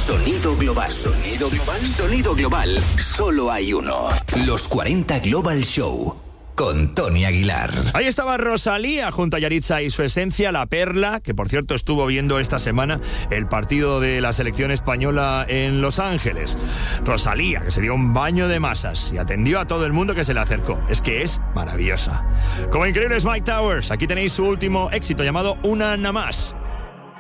Sonido global. Sonido global. Sonido global. Solo hay uno. Los 40 Global Show. Con Tony Aguilar. Ahí estaba Rosalía junto a Yaritza y su esencia, La Perla, que por cierto estuvo viendo esta semana el partido de la selección española en Los Ángeles. Rosalía, que se dio un baño de masas y atendió a todo el mundo que se le acercó. Es que es maravillosa. Como increíbles Mike Towers, aquí tenéis su último éxito llamado Una Nada Más.